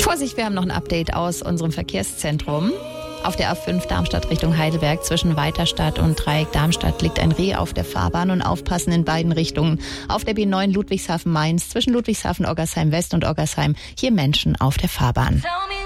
Vorsicht, wir haben noch ein Update aus unserem Verkehrszentrum. Auf der A5 Darmstadt Richtung Heidelberg zwischen Weiterstadt und Dreieck Darmstadt liegt ein Reh auf der Fahrbahn und aufpassen in beiden Richtungen. Auf der B9 Ludwigshafen-Mainz zwischen Ludwigshafen-Oggersheim West und Oggersheim hier Menschen auf der Fahrbahn.